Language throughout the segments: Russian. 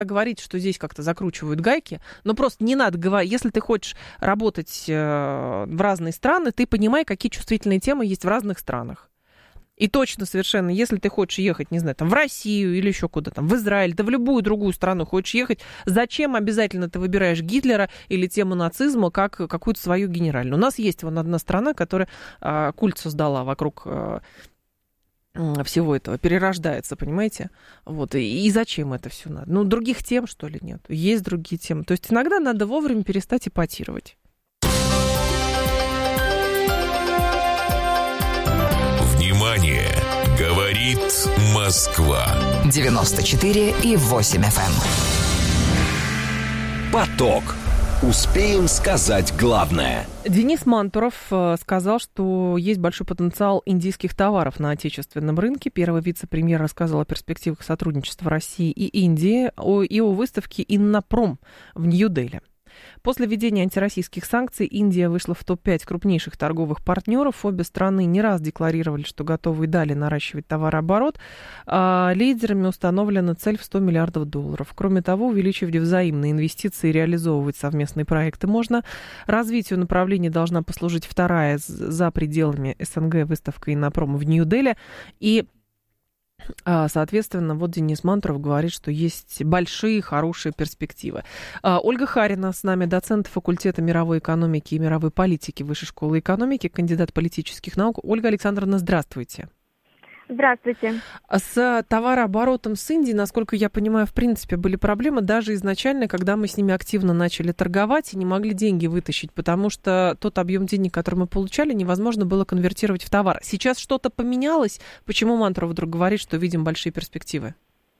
говорить, что здесь как-то закручивают гайки, но просто не надо говорить. Если ты хочешь работать в разные страны, ты понимай, какие чувствительные темы есть в разных странах. И точно совершенно, если ты хочешь ехать, не знаю, там в Россию или еще куда-то, в Израиль, да в любую другую страну хочешь ехать, зачем обязательно ты выбираешь Гитлера или тему нацизма как какую-то свою генеральную? У нас есть вон одна страна, которая культ создала вокруг всего этого, перерождается, понимаете? Вот, и зачем это все надо? Ну, других тем, что ли, нет? Есть другие темы. То есть иногда надо вовремя перестать эпатировать. Внимание! Говорит Москва. 94,8 FM. Поток. Успеем сказать главное. Денис Мантуров сказал, что есть большой потенциал индийских товаров на отечественном рынке. Первый вице-премьер рассказал о перспективах сотрудничества России и Индии и о выставке «Иннопром» в Нью-Дели. После введения антироссийских санкций Индия вышла в топ-5 крупнейших торговых партнеров. Обе страны не раз декларировали, что готовы и далее наращивать товарооборот. Лидерами установлена цель в $100 миллиардов. Кроме того, увеличив взаимные инвестиции и реализовывать совместные проекты можно. Развитию направления должна послужить вторая за пределами СНГ выставка «Иннопром» в Нью-Дели. И соответственно, вот Денис Мантуров говорит, что есть большие, хорошие перспективы. Ольга Харина с нами, доцент факультета мировой экономики и мировой политики Высшей школы экономики, кандидат политических наук. Ольга Александровна, здравствуйте. Здравствуйте. С товарооборотом с Индией, насколько я понимаю, в принципе, были проблемы даже изначально, когда мы с ними активно начали торговать и не могли деньги вытащить, потому что тот объем денег, который мы получали, невозможно было конвертировать в товар. Сейчас что-то поменялось? Почему Мантуров вдруг говорит, что видим большие перспективы?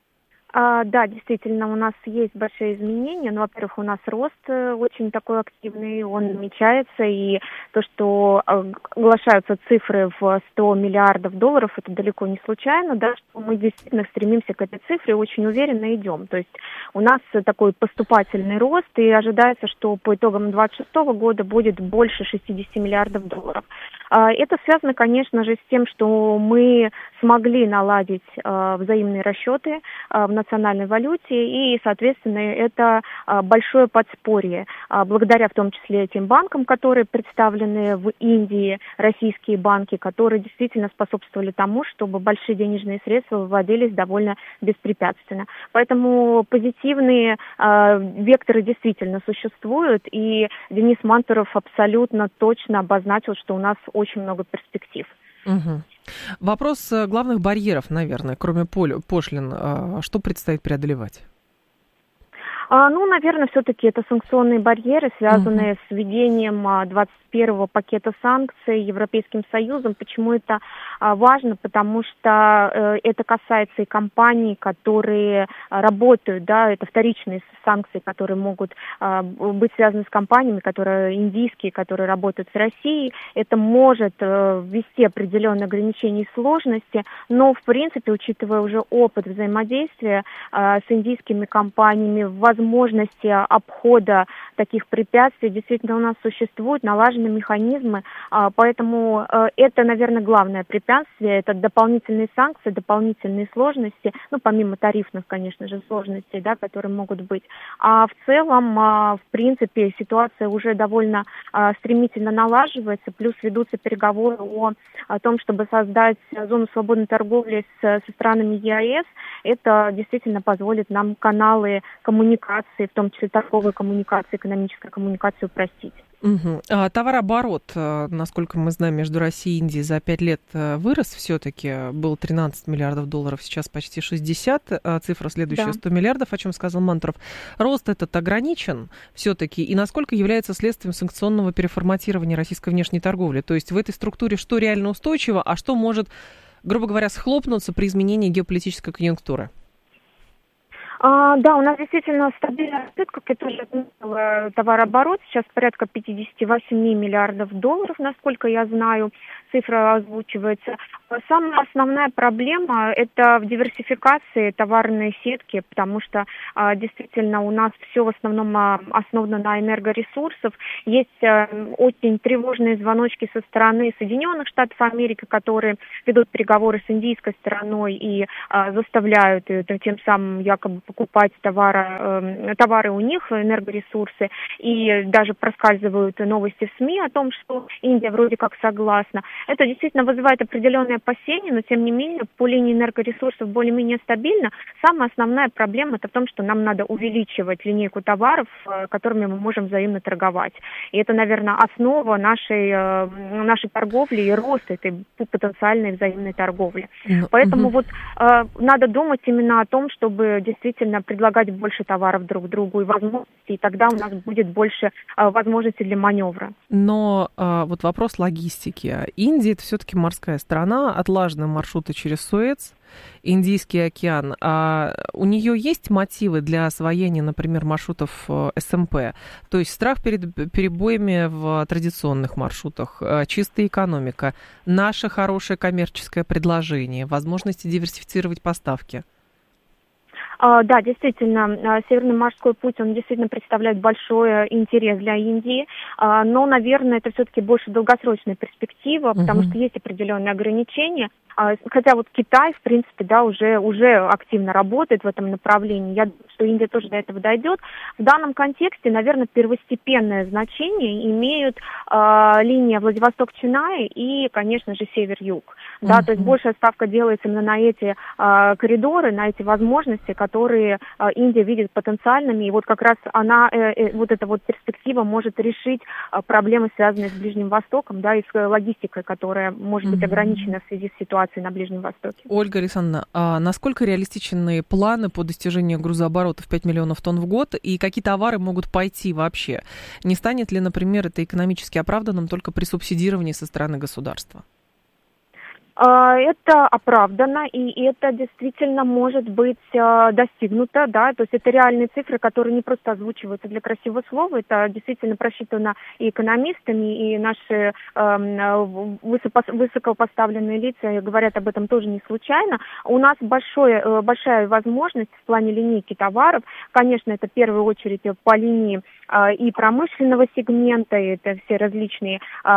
Да, действительно, у нас есть большие изменения. Ну, во-первых, у нас рост очень такой активный, он намечается, и то, что оглашаются цифры в $100 миллиардов, это далеко не случайно, да, что мы действительно стремимся к этой цифре, очень уверенно идем. То есть у нас такой поступательный рост, и ожидается, что по итогам 2026 года будет больше $60 миллиардов. Это связано, конечно же, с тем, что мы смогли наладить взаимные расчеты в национальной валюте, и, соответственно, это большое подспорье. Благодаря в том числе этим банкам, которые представлены в Индии, российские банки, которые действительно способствовали тому, чтобы большие денежные средства выводились довольно беспрепятственно. Поэтому позитивные векторы действительно существуют, и Денис Мантуров абсолютно точно обозначил, что у нас очень много перспектив. Угу. Вопрос главных барьеров, наверное, кроме пошлин, что предстоит преодолевать? Ну, наверное, все-таки это санкционные барьеры, связанные с введением 21-го пакета санкций Европейским Союзом. Почему это важно? Потому что это касается и компаний, которые работают, да, это вторичные санкции, которые могут быть связаны с компаниями, которые индийские, которые работают с Россией. Это может ввести определенные ограничения и сложности, но, в принципе, учитывая уже опыт взаимодействия с индийскими компаниями, возможности обхода таких препятствий действительно у нас существуют, налажены механизмы, поэтому это, наверное, главное препятствие, это дополнительные санкции, дополнительные сложности, ну, помимо тарифных, конечно же, сложностей, да, которые могут быть. А в целом, в принципе, ситуация уже довольно стремительно налаживается, плюс ведутся переговоры о том, чтобы создать зону свободной торговли со странами ЕАЭС. Это действительно позволит нам каналы коммуникации, в том числе торговой коммуникации, экономической коммуникации упростить. Угу. Товарооборот, насколько мы знаем, между Россией и Индией за 5 лет вырос все-таки. Был $13 миллиардов, сейчас почти 60. Цифра следующая, 100 миллиардов, о чем сказал Мантуров. Рост этот ограничен все-таки. И насколько является следствием санкционного переформатирования российской внешней торговли? То есть в этой структуре что реально устойчиво, а что может, грубо говоря, схлопнуться при изменении геополитической конъюнктуры? Да, у нас действительно стабильный рост, как я тоже отметила, товарооборот. Сейчас порядка $58 миллиардов, насколько я знаю, цифра озвучивается. Самая основная проблема – это в диверсификации товарной сетки, потому что действительно у нас все в основном основано на энергоресурсах. Есть очень тревожные звоночки со стороны Соединенных Штатов Америки, которые ведут переговоры с индийской стороной и заставляют тем самым якобы покупать товары у них, энергоресурсы, и даже проскальзывают новости в СМИ о том, что Индия вроде как согласна. Это действительно вызывает определенные опасения, но тем не менее по линии энергоресурсов более-менее стабильно. Самая основная проблема это в том, что нам надо увеличивать линейку товаров, которыми мы можем взаимно торговать. И это, наверное, основа нашей торговли и роста этой потенциальной взаимной торговли. Поэтому вот надо думать именно о том, чтобы действительно предлагать больше товаров друг другу и возможностей, и тогда у нас будет больше возможностей для маневра. Но вот вопрос логистики. Индия — это все-таки морская страна, отлажены маршруты через Суэц, Индийский океан. А у нее есть мотивы для освоения, например, маршрутов СМП? То есть страх перед перебоями в традиционных маршрутах, чистая экономика, наше хорошее коммерческое предложение, возможности диверсифицировать поставки? Да, действительно, Северный морской путь, он действительно представляет большой интерес для Индии, но, наверное, это все-таки больше долгосрочная перспектива, потому что есть определенные ограничения. Хотя вот Китай, в принципе, да, уже активно работает в этом направлении. Я думаю, что Индия тоже до этого дойдет. В данном контексте, наверное, первостепенное значение имеют линия Владивосток-Ченнаи и, конечно же, север-юг. Да, то есть большая ставка делается именно на эти коридоры, на эти возможности, которые Индия видит потенциальными. И вот как раз вот эта вот перспектива может решить проблемы, связанные с Ближним Востоком, да, и с логистикой, которая может быть ограничена в связи с ситуацией на Ближнем Востоке. Ольга Александровна, а насколько реалистичны планы по достижению грузооборота в 5 миллионов тонн в год, и какие товары могут пойти вообще? Не станет ли, например, это экономически оправданным только при субсидировании со стороны государства? Это оправдано, и это действительно может быть достигнуто, да, то есть это реальные цифры, которые не просто озвучиваются для красивого слова, это действительно просчитано и экономистами, и наши высокопоставленные лица говорят об этом тоже не случайно. У нас большая возможность в плане линейки товаров, конечно, это в первую очередь по линии и промышленного сегмента, это все различные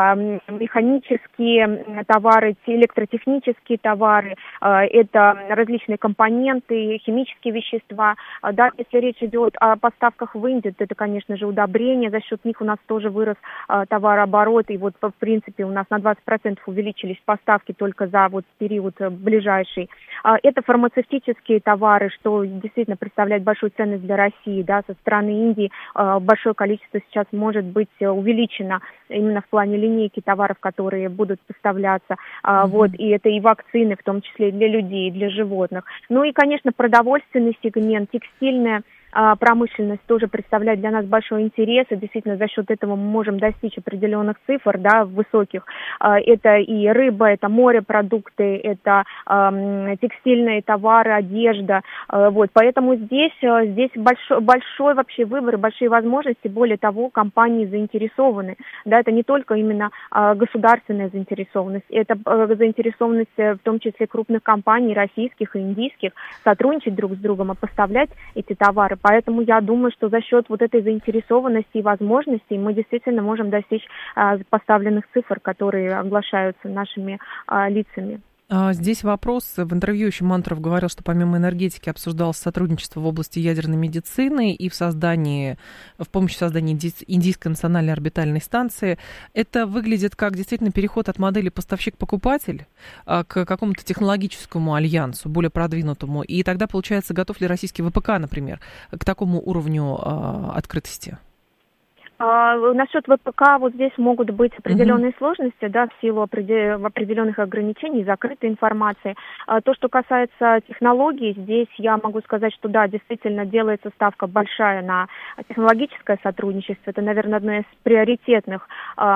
механические товары, электротехнические товары, это различные компоненты, химические вещества. Да, если речь идет о поставках в Индию, то это, конечно же, удобрения, за счет них у нас тоже вырос товарооборот, и вот, в принципе, у нас на 20% увеличились поставки только за вот период ближайший. Это фармацевтические товары, что действительно представляет большую ценность для России, да, со стороны Индии большое количество сейчас может быть увеличено именно в плане линейки товаров, которые будут поставляться, вот, и это и вакцины, в том числе и для людей, и для животных. Ну и, конечно, продовольственный сегмент, текстильная промышленность тоже представляет для нас большой интерес, и действительно за счет этого мы можем достичь определенных цифр, да, высоких. Это и рыба, это морепродукты, это текстильные товары, одежда, вот, поэтому здесь большой вообще выбор, большие возможности, более того, компании заинтересованы, да, это не только именно государственная заинтересованность, это заинтересованность в том числе крупных компаний, российских и индийских, сотрудничать друг с другом и поставлять эти товары. Поэтому я думаю, что за счет вот этой заинтересованности и возможностей мы действительно можем достичь поставленных цифр, которые оглашаются нашими лицами. Здесь вопрос. В интервью еще Мантуров говорил, что помимо энергетики обсуждалось сотрудничество в области ядерной медицины и в помощи создания Индийской национальной орбитальной станции. Это выглядит как действительно переход от модели поставщик-покупатель к какому-то технологическому альянсу, более продвинутому. И тогда, получается, готов ли российский ВПК, например, к такому уровню открытости? Насчет ВПК вот здесь могут быть определенные сложности, да, в силу определенных ограничений, закрытой информации. То, что касается технологий, здесь я могу сказать, что да, действительно делается ставка большая на технологическое сотрудничество. Это, наверное, одно из приоритетных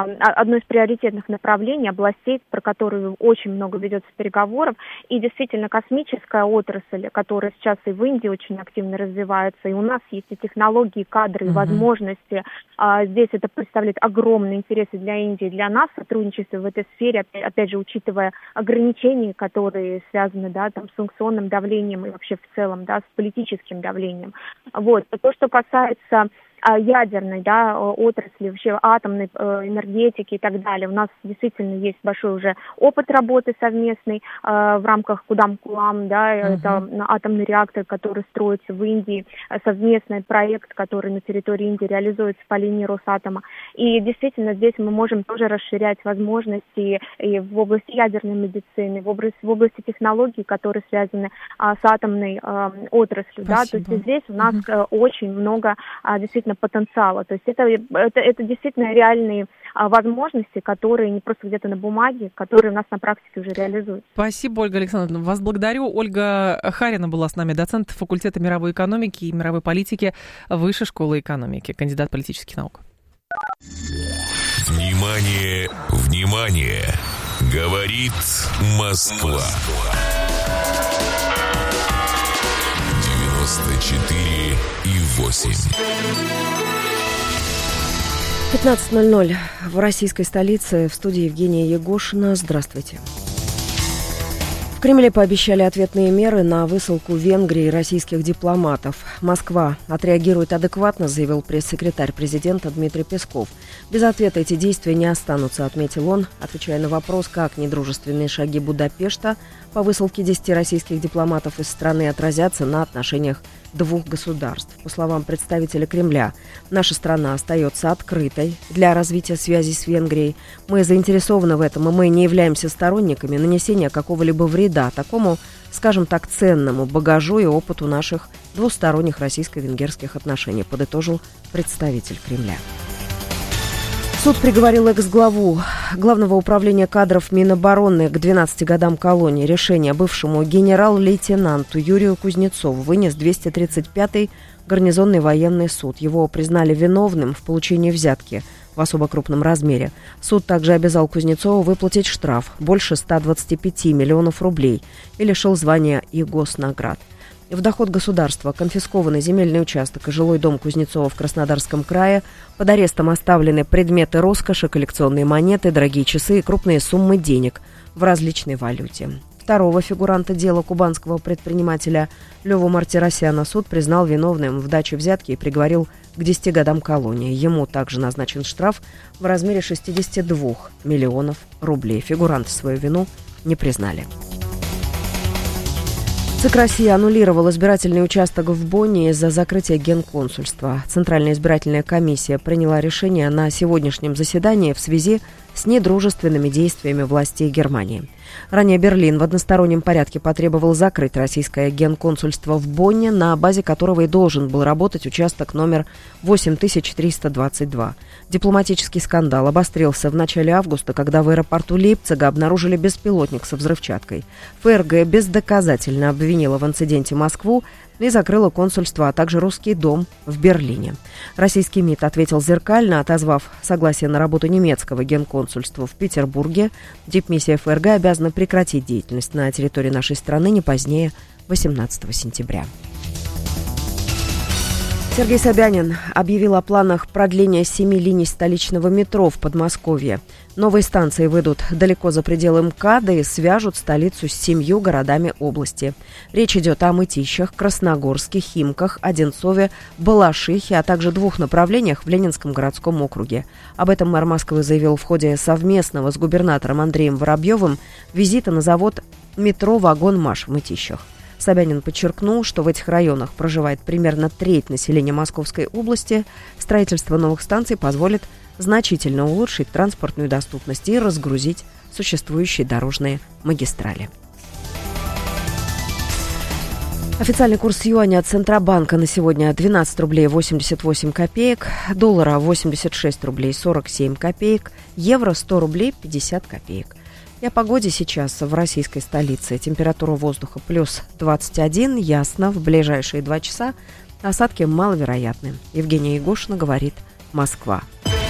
направлений, областей, про которые очень много ведется переговоров. И действительно космическая отрасль, которая сейчас и в Индии очень активно развивается, и у нас есть и технологии, кадры, и возможности. Здесь это представляет огромные интересы для Индии, для нас, сотрудничество в этой сфере, опять же, учитывая ограничения, которые связаны, да, там, с санкционным давлением и вообще в целом, да, с политическим давлением. Вот. То, что касается ядерной, да, отрасли, вообще атомной энергетики и так далее. У нас действительно есть большой уже опыт работы совместный в рамках Кудам-Кулам, да, это атомный реактор, который строится в Индии, совместный проект, который на территории Индии реализуется по линии Росатома. И действительно здесь мы можем тоже расширять возможности и в области ядерной медицины, в области технологий, которые связаны с атомной отраслью. Да, то есть здесь у нас очень много действительно потенциала. То есть это действительно реальные возможности, которые не просто где-то на бумаге, которые у нас на практике уже реализуются. Спасибо, Ольга Александровна. Вас благодарю. Ольга Харина была с нами, доцент факультета мировой экономики и мировой политики Высшей школы экономики, кандидат политических наук. Внимание, внимание! Говорит Москва. 94,8. 15:00 в российской столице. В студии Евгения Егошина. Здравствуйте. В Кремле пообещали ответные меры на высылку в Венгрии российских дипломатов. Москва отреагирует адекватно, заявил пресс-секретарь президента Дмитрий Песков. Без ответа эти действия не останутся, отметил он, отвечая на вопрос, как недружественные шаги Будапешта по высылке 10 российских дипломатов из страны отразятся на отношениях двух государств. По словам представителя Кремля, наша страна остается открытой для развития связей с Венгрией. Мы заинтересованы в этом, и мы не являемся сторонниками нанесения какого-либо вреда такому, скажем так, ценному багажу и опыту наших двусторонних российско-венгерских отношений, подытожил представитель Кремля. Суд приговорил экс-главу Главного управления кадров Минобороны к 12 годам колонии. Решение бывшему генерал-лейтенанту Юрию Кузнецову вынес 235-й гарнизонный военный суд. Его признали виновным в получении взятки в особо крупном размере. Суд также обязал Кузнецова выплатить штраф больше 125 миллионов рублей и лишил звания и госнаград. В доход государства конфискованный земельный участок и жилой дом Кузнецова в Краснодарском крае, под арестом оставлены предметы роскоши, коллекционные монеты, дорогие часы и крупные суммы денег в различной валюте. Второго фигуранта дела кубанского предпринимателя Леву Мартиросяна суд признал виновным в даче взятки и приговорил к 10 годам колонии. Ему также назначен штраф в размере 62 миллионов рублей. Фигуранты свою вину не признали. ЦИК России аннулировал избирательный участок в Бонне из-за закрытия генконсульства. Центральная избирательная комиссия приняла решение на сегодняшнем заседании в связи с недружественными действиями властей Германии. Ранее Берлин в одностороннем порядке потребовал закрыть российское генконсульство в Бонне, на базе которого и должен был работать участок номер 8322. Дипломатический скандал обострился в начале августа, когда в аэропорту Лейпцига обнаружили беспилотник со взрывчаткой. ФРГ бездоказательно обвинила в инциденте Москву и закрыла консульство, а также русский дом в Берлине. Российский МИД ответил зеркально, отозвав согласие на работу немецкого генконсульства в Петербурге. Дипмиссия ФРГ обязана прекратить деятельность на территории нашей страны не позднее 18 сентября. Сергей Собянин объявил о планах продления 7 линий столичного метро в Подмосковье. Новые станции выйдут далеко за пределы МКАДа и свяжут столицу с 7 городами области. Речь идет о Мытищах, Красногорске, Химках, Одинцове, Балашихе, а также 2 направлениях в Ленинском городском округе. Об этом мэр Москвы заявил в ходе совместного с губернатором Андреем Воробьевым визита на завод метро «Вагон-Маш» в Мытищах. Собянин подчеркнул, что в этих районах проживает примерно треть населения Московской области. Строительство новых станций позволит значительно улучшить транспортную доступность и разгрузить существующие дорожные магистрали. Официальный курс юаня от Центробанка на сегодня 12 рублей 88 копеек, доллара 86 рублей 47 копеек, евро 100 рублей 50 копеек. И о погоде сейчас в российской столице. Температура воздуха плюс 21, ясно, в ближайшие 2 часа осадки маловероятны. Евгения Егошина, говорит Москва.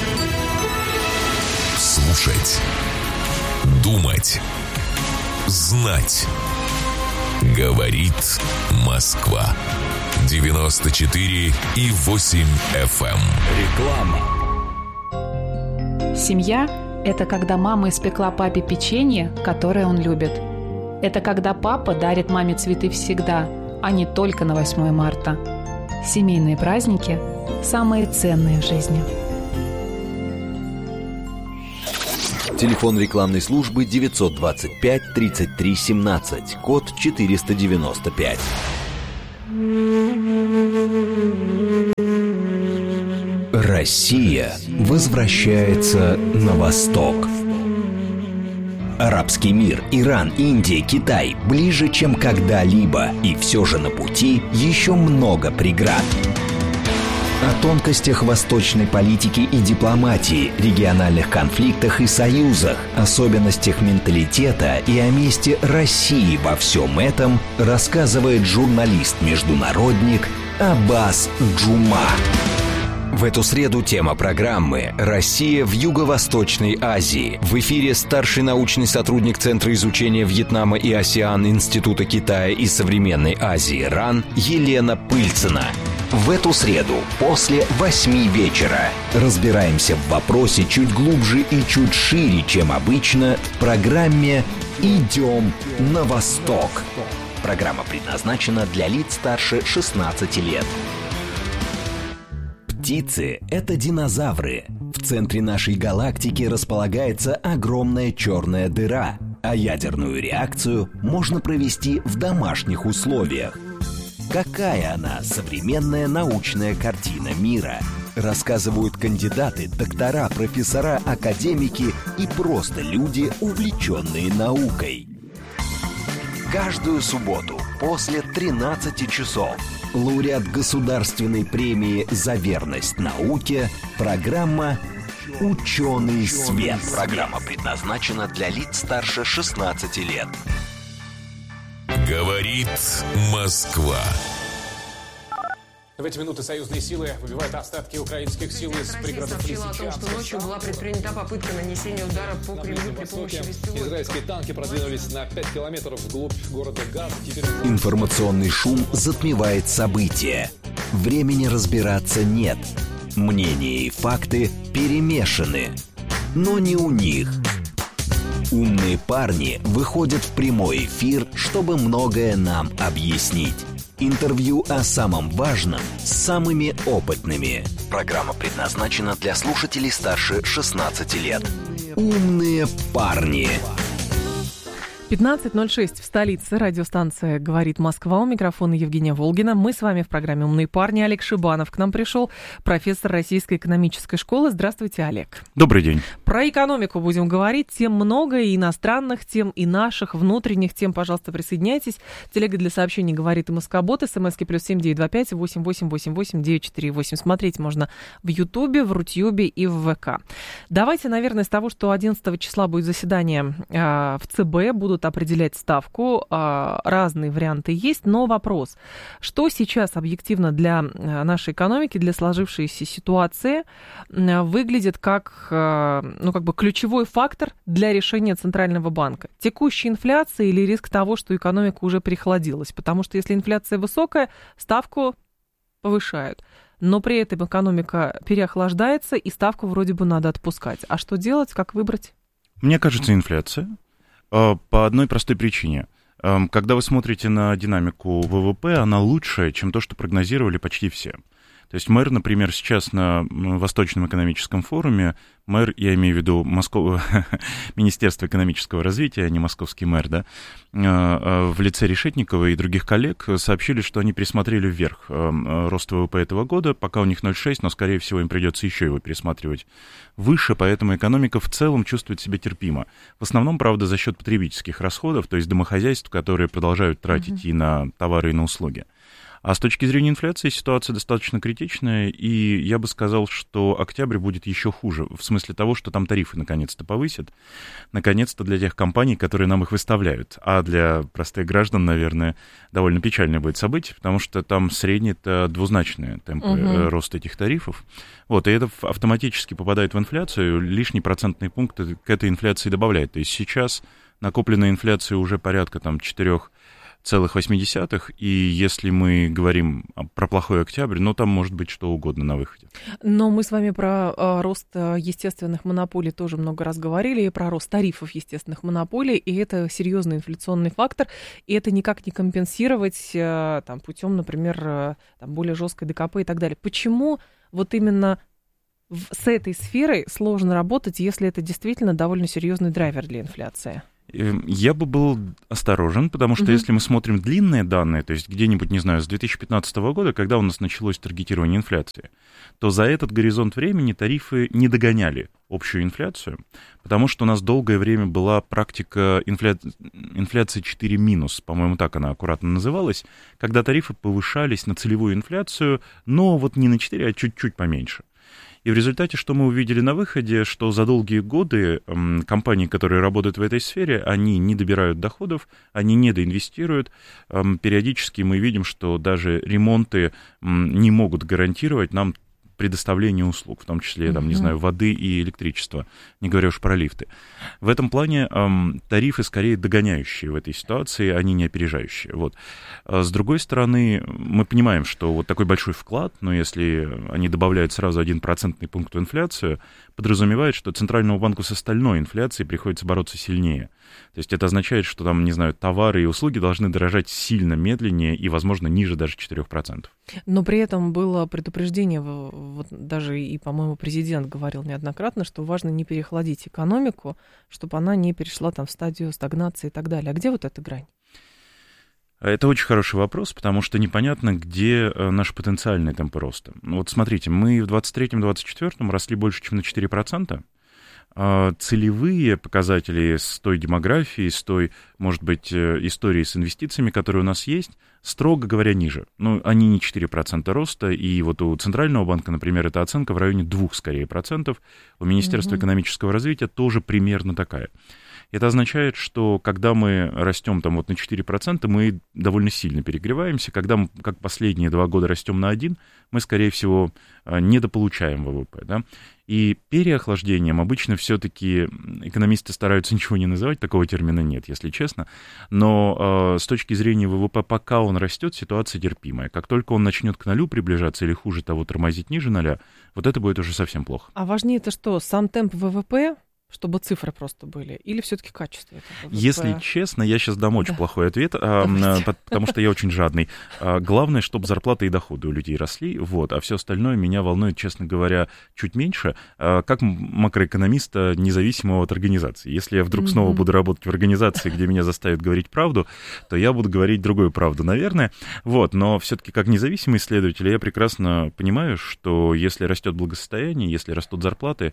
Слушать, думать, знать. Говорит Москва. 94,8 FM. Реклама. Семья – это когда мама испекла папе печенье, которое он любит. Это когда папа дарит маме цветы всегда, а не только на 8 марта. Семейные праздники – самые ценные в жизни. Телефон рекламной службы 925 33 17, код 495. Россия возвращается на восток. Арабский мир, Иран, Индия, Китай ближе, чем когда-либо, и все же на пути еще много преград. О тонкостях восточной политики и дипломатии, региональных конфликтах и союзах, особенностях менталитета и о месте России во всем этом рассказывает журналист-международник Аббас Джума. В эту среду тема программы «Россия в Юго-Восточной Азии». В эфире старший научный сотрудник Центра изучения Вьетнама и АСЕАН Института Китая и современной Азии РАН Елена Пыльцина. В эту среду после 8 вечера разбираемся в вопросе чуть глубже и чуть шире, чем обычно, в программе «Идем на восток». Программа предназначена для лиц старше 16 лет. Птицы – это динозавры. В центре нашей галактики располагается огромная черная дыра, а ядерную реакцию можно провести в домашних условиях. Какая она, современная научная картина мира? Рассказывают кандидаты, доктора, профессора, академики и просто люди, увлеченные наукой. Каждую субботу после 13 часов лауреат Государственной премии «За верность науке» программа «Ученый свет». Программа предназначена для лиц старше 16 лет. Говорит Москва. В эти минуты союзные силы выбивают остатки украинских сил из пригородов Лисичанска. Сообщила о том, что ночью была предпринята попытка нанесения удара по Кремлю при помощи беспилотников. Израильские танки продвинулись на 5 километров вглубь города Газ. Информационный шум затмевает события. Времени разбираться нет. Мнения и факты перемешаны. Но не у них. Умные парни выходят в прямой эфир, чтобы многое нам объяснить. Интервью о самом важном с самыми опытными. Программа предназначена для слушателей старше 16 лет. Умные парни. 15:06 в столице. Радиостанция «Говорит Москва». У микрофона Евгения Волгина. Мы с вами в программе «Умные парни». Олег Шибанов к нам пришел, профессор Российской экономической школы. Здравствуйте, Олег. Добрый день. Про экономику будем говорить. Тем много, и иностранных тем, и наших, внутренних тем. Пожалуйста, присоединяйтесь. Телега для сообщений «Говорит и Москобот». СМСки +7 925 8888 948. Смотреть можно в Ютубе, в Рутьюбе и в ВК. Давайте, наверное, с того, что 11 числа будет заседание в ЦБ, будут определять ставку, разные варианты есть, но вопрос, что сейчас объективно для нашей экономики, для сложившейся ситуации выглядит как, ключевой фактор для решения Центрального банка? Текущая инфляция или риск того, что экономика уже переохладилась? Потому что если инфляция высокая, ставку повышают. Но при этом экономика переохлаждается, и ставку вроде бы надо отпускать. А что делать, как выбрать? Мне кажется, инфляция. По одной простой причине. Когда вы смотрите на динамику ВВП, она лучше, чем то, что прогнозировали почти все. То есть мэр, например, сейчас на Восточном экономическом форуме, мэр, я имею в виду Министерство экономического развития, а не московский мэр, да, в лице Решетникова и других коллег сообщили, что они пересмотрели вверх рост ВВП этого года, пока у них 0,6, но, скорее всего, им придется еще его пересматривать выше, поэтому экономика в целом чувствует себя терпимо. В основном, правда, за счет потребительских расходов, то есть домохозяйств, которые продолжают тратить и на товары, и на услуги. А с точки зрения инфляции ситуация достаточно критичная, и я бы сказал, что октябрь будет еще хуже, в смысле того, что там тарифы наконец-то повысят, наконец-то для тех компаний, которые нам их выставляют. А для простых граждан, наверное, довольно печальное будет событие, потому что там средние-то двузначные темпы роста этих тарифов. Вот, и это автоматически попадает в инфляцию, лишний процентный пункт к этой инфляции добавляет. То есть сейчас накопленная инфляция уже порядка там 4,5 и если мы говорим про плохой октябрь, там может быть что угодно на выходе. Но мы с вами про рост естественных монополий тоже много раз говорили, и про рост тарифов естественных монополий, и это серьезный инфляционный фактор, и это никак не компенсировать путем, например, более жесткой ДКП и так далее. Почему вот именно с этой сферой сложно работать, если это действительно довольно серьезный драйвер для инфляции? Я бы был осторожен, потому что если мы смотрим длинные данные, то есть где-нибудь, не знаю, с 2015 года, когда у нас началось таргетирование инфляции, то за этот горизонт времени тарифы не догоняли общую инфляцию, потому что у нас долгое время была практика инфляции 4-, по-моему, так она аккуратно называлась, когда тарифы повышались на целевую инфляцию, но вот не на 4, а чуть-чуть поменьше. И в результате, что мы увидели на выходе, что за долгие годы компании, которые работают в этой сфере, они не добирают доходов, они недоинвестируют. Периодически мы видим, что даже ремонты не могут гарантировать нам предоставление услуг, в том числе, не знаю, воды и электричества, не говоря уж про лифты. В этом плане тарифы скорее догоняющие в этой ситуации, а не опережающие. Вот. С другой стороны, мы понимаем, что вот такой большой вклад, но если они добавляют сразу 1% пункт в инфляцию, подразумевает, что Центральному банку с остальной инфляцией приходится бороться сильнее. То есть это означает, что там, не знаю, товары и услуги должны дорожать сильно медленнее и, возможно, ниже даже 4%. Но при этом было предупреждение, вот даже и, по-моему, президент говорил неоднократно, что важно не переохладить экономику, чтобы она не перешла в стадию стагнации и так далее. А где вот эта грань? Это очень хороший вопрос, потому что непонятно, где наши потенциальные темпы роста. Вот смотрите, мы в 23-24 росли больше, чем на 4%. Целевые показатели с той демографией, с той, может быть, историей с инвестициями, которые у нас есть, строго говоря, ниже. Они не 4% роста, и вот у Центрального банка, например, эта оценка в районе 2%, скорее, процентов. У Министерства экономического развития тоже примерно такая. Это означает, что когда мы растем на 4%, мы довольно сильно перегреваемся. Когда мы, как последние 2 года, растем на 1%, мы, скорее всего, недополучаем ВВП. Да? И переохлаждением обычно все-таки экономисты стараются ничего не называть, такого термина нет, если честно. Но с точки зрения ВВП, пока он растет, ситуация терпимая. Как только он начнет к нулю приближаться или, хуже того, тормозить ниже 0, вот это будет уже совсем плохо. А важнее-то что, сам темп ВВП? Чтобы цифры просто были? Или все-таки качество этого? Если честно, я сейчас дам очень плохой ответ, потому что я очень жадный. Главное, чтобы зарплаты и доходы у людей росли, а все остальное меня волнует, честно говоря, чуть меньше, как макроэкономиста, независимого от организации. Если я вдруг снова буду работать в организации, где меня заставят говорить правду, то я буду говорить другую правду, наверное. Но все-таки как независимый исследователь я прекрасно понимаю, что если растет благосостояние, если растут зарплаты,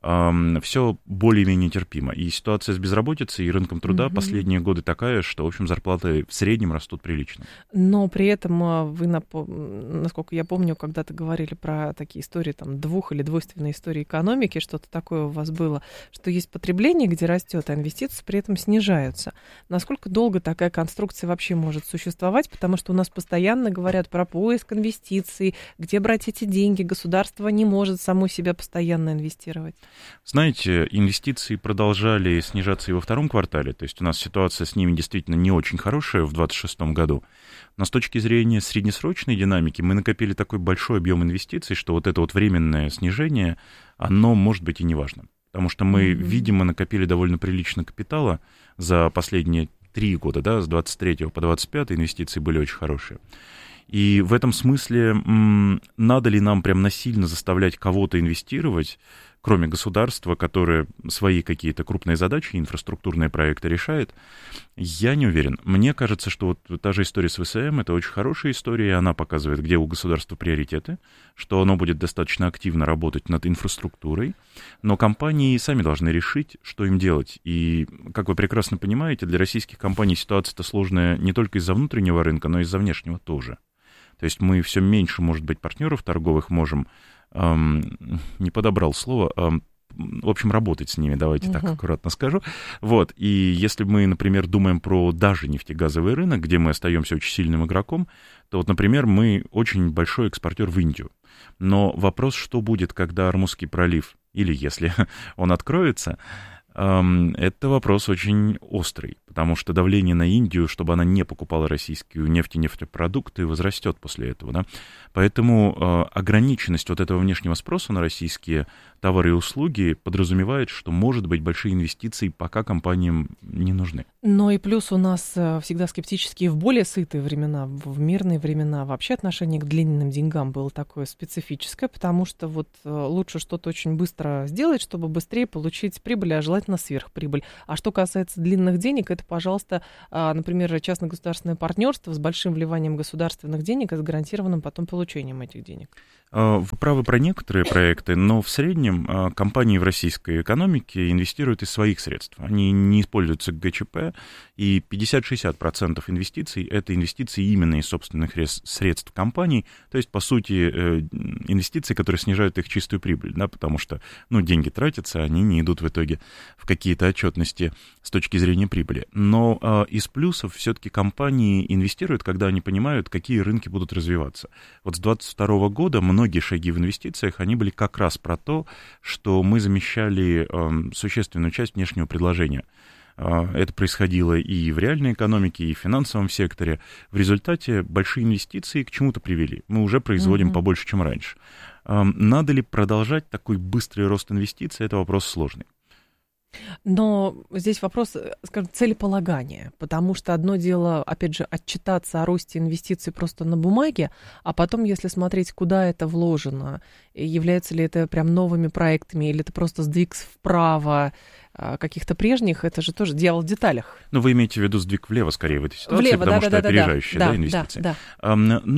все более-менее терпимо. И ситуация с безработицей и рынком труда последние годы такая, что, в общем, зарплаты в среднем растут прилично. Но при этом вы, насколько я помню, когда-то говорили про такие истории, или двойственные истории экономики, что-то такое у вас было, что есть потребление, где растет, а инвестиции при этом снижаются. Насколько долго такая конструкция вообще может существовать? Потому что у нас постоянно говорят про поиск инвестиций, где брать эти деньги, государство не может само себя постоянно инвестировать. Знаете, инвестиции продолжали снижаться и во втором квартале, то есть у нас ситуация с ними действительно не очень хорошая в 2026 году, но с точки зрения среднесрочной динамики мы накопили такой большой объем инвестиций, что вот это временное снижение, оно может быть и не важно, потому что мы, видимо, накопили довольно прилично капитала за последние 3 года, да, с 23 по 25 инвестиции были очень хорошие. И в этом смысле надо ли нам прям насильно заставлять кого-то инвестировать, кроме государства, которое свои какие-то крупные задачи, инфраструктурные проекты решает, я не уверен. Мне кажется, что та же история с ВСМ — это очень хорошая история, и она показывает, где у государства приоритеты, что оно будет достаточно активно работать над инфраструктурой, но компании сами должны решить, что им делать. И, как вы прекрасно понимаете, для российских компаний ситуация-то сложная не только из-за внутреннего рынка, но и из-за внешнего тоже. То есть мы все меньше, может быть, партнеров торговых можем, не подобрал слово, в общем, работать с ними, давайте так аккуратно скажу. И если мы, например, думаем про даже нефтегазовый рынок, где мы остаемся очень сильным игроком, то например, мы очень большой экспортер в Индию. Но вопрос, что будет, когда Ормузский пролив, или если он откроется, это вопрос очень острый, потому что давление на Индию, чтобы она не покупала российскую нефть и нефтепродукты, возрастет после этого, да. Поэтому ограниченность вот этого внешнего спроса на российские товары и услуги подразумевает, что, может быть, большие инвестиции пока компаниям не нужны. Но и плюс у нас всегда скептические в более сытые времена, в мирные времена вообще отношение к длинным деньгам было такое специфическое, потому что вот лучше что-то очень быстро сделать, чтобы быстрее получить прибыль, а желательно сверхприбыль. А что касается длинных денег, это, пожалуйста, например, частно-государственное партнерство с большим вливанием государственных денег и с гарантированным потом получением этих денег. Вы правы про некоторые проекты, но в среднем компании в российской экономике инвестируют из своих средств. Они не используются ГЧП, и 50-60% инвестиций – это инвестиции именно из собственных средств компаний, то есть, по сути, инвестиции, которые снижают их чистую прибыль, да, потому что, деньги тратятся, они не идут в итоге в какие-то отчетности с точки зрения прибыли. Но из плюсов все-таки компании инвестируют, когда они понимают, какие рынки будут развиваться. Вот с 2022 года многие шаги в инвестициях, они были как раз про то, что мы замещали существенную часть внешнего предложения. Это происходило и в реальной экономике, и в финансовом секторе. В результате большие инвестиции к чему-то привели. Мы уже производим побольше, чем раньше. Надо ли продолжать такой быстрый рост инвестиций? Это вопрос сложный. Но здесь вопрос, скажем, целеполагания, потому что одно дело, опять же, отчитаться о росте инвестиций просто на бумаге, а потом, если смотреть, куда это вложено, является ли это прям новыми проектами, или это просто сдвиг вправо каких-то прежних, это же тоже дьявол в деталях. Вы имеете в виду сдвиг влево, скорее, в этой ситуации, потому что опережающие инвестиции. Да.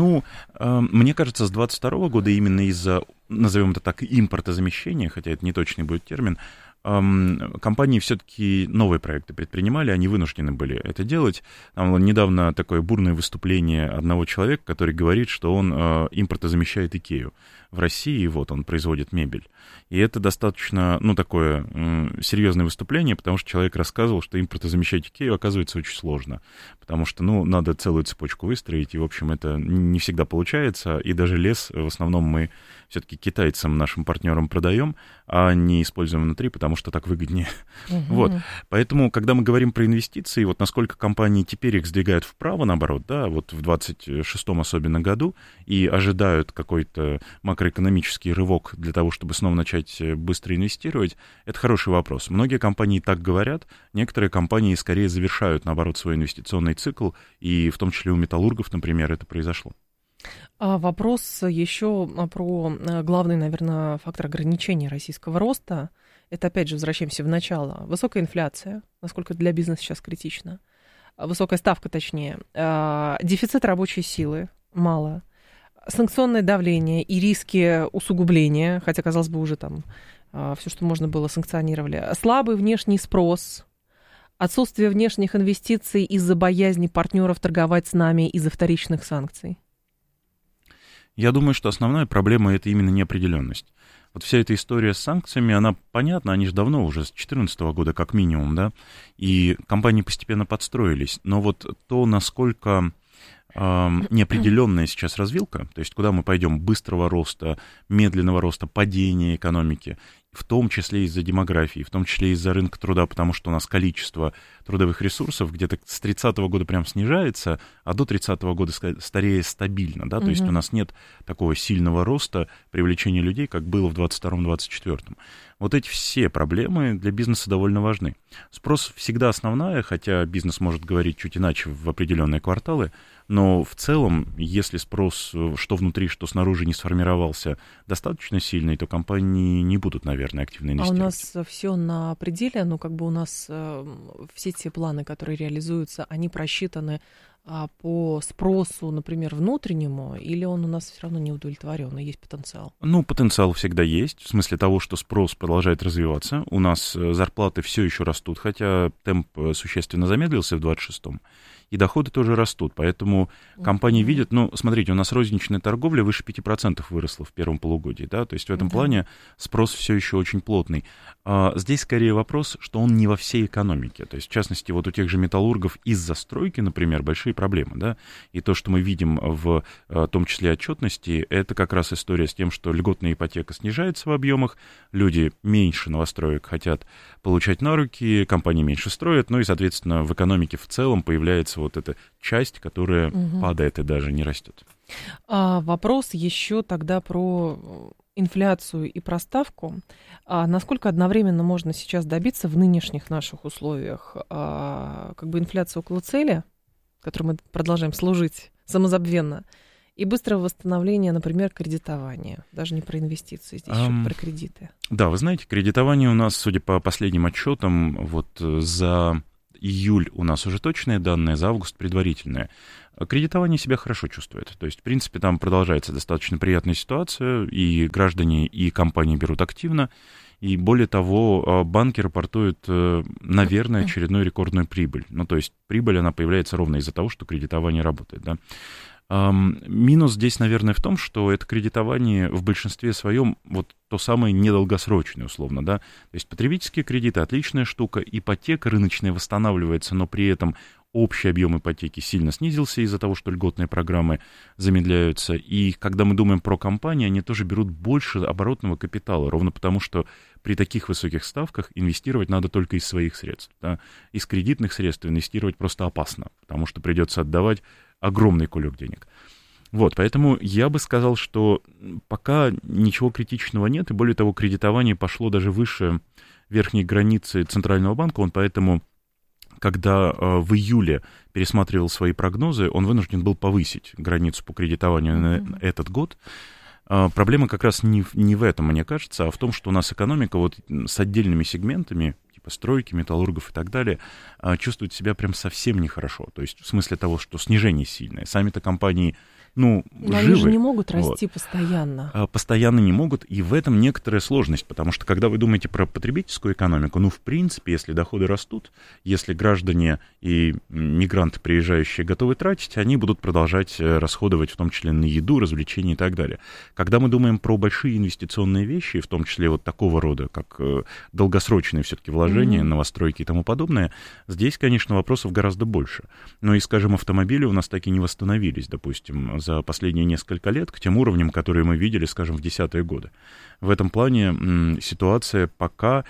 Мне кажется, с 2022 года именно из-за, назовем это так, импортозамещения, хотя это не точный будет термин, компании все-таки новые проекты предпринимали, они вынуждены были это делать. Там недавно такое бурное выступление одного человека, который говорит, что он импортозамещает Икею в России, и вот он производит мебель. И это достаточно, такое серьезное выступление, потому что человек рассказывал, что импортозамещать Икею оказывается очень сложно, потому что, надо целую цепочку выстроить, и, в общем, это не всегда получается, и даже лес в основном мы все-таки китайцам, нашим партнерам продаем, а не используем внутри, потому что так выгоднее. Вот. Поэтому, когда мы говорим про инвестиции, вот насколько компании теперь их сдвигают вправо, наоборот, да, вот в 26-м особенно году, и ожидают какой-то макроэкономический рывок для того, чтобы снова начать быстро инвестировать, это хороший вопрос. Многие компании так говорят, некоторые компании скорее завершают, наоборот, свой инвестиционный цикл, и в том числе у металлургов, например, это произошло. Вопрос еще про главный, наверное, фактор ограничения российского роста. Это, опять же, возвращаемся в начало. Высокая инфляция, насколько для бизнеса сейчас критично. Высокая ставка, точнее. Дефицит рабочей силы мало. Санкционное давление и риски усугубления, хотя, казалось бы, уже там все, что можно было, санкционировали. Слабый внешний спрос. Отсутствие внешних инвестиций из-за боязни партнеров торговать с нами из-за вторичных санкций. Я думаю, что основная проблема — это именно неопределенность. Вот вся эта история с санкциями, она понятна, они же давно, уже с 2014 года как минимум, да, и компании постепенно подстроились. Но вот то, насколько неопределенная сейчас развилка, то есть куда мы пойдем, быстрого роста, медленного роста, падения экономики, в том числе из-за демографии, в том числе из-за рынка труда, потому что у нас количество трудовых ресурсов где-то с 30-го года прям снижается, а до 30-го года скорее стабильно, да, то есть у нас нет такого сильного роста привлечения людей, как было в 22-24. Вот эти все проблемы для бизнеса довольно важны. Спрос всегда основная, хотя бизнес может говорить чуть иначе в определенные кварталы, но в целом, если спрос что внутри, что снаружи не сформировался достаточно сильный, то компании не будут, наверное, активно инвестировать. А у нас все на пределе, у нас все те планы, которые реализуются, они просчитаны по спросу, например, внутреннему, или он у нас все равно не удовлетворен, и есть потенциал? Потенциал всегда есть, в смысле того, что спрос продолжает развиваться. У нас зарплаты все еще растут, хотя темп существенно замедлился в 26-м. и доходы тоже растут. Поэтому компании видят, ну, смотрите, у нас розничная торговля выше 5% выросла в первом полугодии, да, то есть в этом плане спрос все еще очень плотный. Здесь скорее вопрос, что он не во всей экономике. То есть, в частности, вот у тех же металлургов из-за стройки, например, большие проблемы, да, и то, что мы видим в том числе отчетности, это как раз история с тем, что льготная ипотека снижается в объемах, люди меньше новостроек хотят получать на руки, компании меньше строят, ну и, соответственно, в экономике в целом появляется вот эта часть, которая падает и даже не растет. Вопрос еще тогда про инфляцию и про ставку. Насколько одновременно можно сейчас добиться в нынешних наших условиях как бы инфляции около цели, которой мы продолжаем служить самозабвенно, и быстрого восстановления, например, кредитования? Даже не про инвестиции, здесь еще про кредиты. Да, вы знаете, кредитование у нас, судя по последним отчетам, вот за июль у нас уже точные данные, за август предварительные. Кредитование себя хорошо чувствует. То есть, в принципе, там продолжается достаточно приятная ситуация, и граждане, и компании берут активно. И более того, банки рапортуют, наверное, очередную рекордную прибыль. Ну, то есть прибыль, она появляется ровно из-за того, что кредитование работает, да. Минус здесь, наверное, в том, что это кредитование в большинстве своем вот то самое недолгосрочное, условно, да. То есть потребительские кредиты — отличная штука, ипотека рыночная восстанавливается, но при этом общий объем ипотеки сильно снизился из-за того, что льготные программы замедляются. И когда мы думаем про компании, они тоже берут больше оборотного капитала, ровно потому что при таких высоких ставках инвестировать надо только из своих средств. Да. Из кредитных средств инвестировать просто опасно, потому что придется отдавать огромный кулек денег. Вот, поэтому я бы сказал, что пока ничего критичного нет, и более того, кредитование пошло даже выше верхней границы Центрального банка, он поэтому, когда в июле пересматривал свои прогнозы, он вынужден был повысить границу по кредитованию на этот год. Проблема как раз не в этом, мне кажется, а в том, что у нас экономика вот с отдельными сегментами, типа стройки, металлургов и так далее, чувствует себя прям совсем нехорошо. То есть в смысле того, что снижение сильное. Сами-то компании, ну, живы. Они же не могут расти постоянно. Постоянно не могут, и в этом некоторая сложность, потому что когда вы думаете про потребительскую экономику, ну, в принципе, если доходы растут, если граждане и мигранты, приезжающие, готовы тратить, они будут продолжать расходовать, в том числе на еду, развлечения и так далее. Когда мы думаем про большие инвестиционные вещи, в том числе вот такого рода, как долгосрочные все-таки вложения, новостройки и тому подобное, здесь, конечно, вопросов гораздо больше. Но и, скажем, автомобили у нас так и не восстановились, допустим, за последние несколько лет к тем уровням, которые мы видели, скажем, в 10-е годы. В этом плане ситуация пока